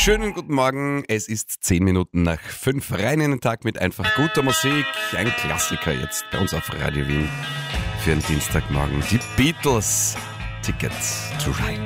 Schönen guten Morgen, es ist 10 Minuten nach 5. Rein in den Tag mit einfach guter Musik. Ein Klassiker jetzt bei uns auf Radio Wien für einen Dienstagmorgen. Die Beatles, Tickets to Ride.